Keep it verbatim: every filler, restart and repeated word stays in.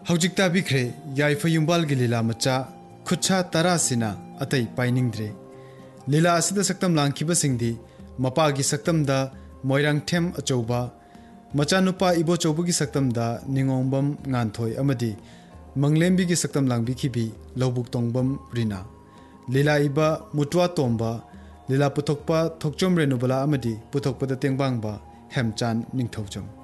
हौजिक ताबिख्रे याइफ युम्बाल की लीला मचा खुच्छा तरा सिना अतई पाइनिंग्रे लीला असिद सक्तम लांखिबा सिंगदी मपा की सक्तम दा मोइरांग थेम अचौबा मचा नुपा इबो चौबु की सक्तम दा निंगोंबम nganthoi अमदी मंगलेम्बी की सक्तम लांगबी खिबी लौबुक तोंगबम रिना लीला इबा मुटवा तोंबा लीला पुथोकपा थोकचोम रेनुबला अमदी पुथोकपदा तेंगबांगबा हेमचान निंगथौजम।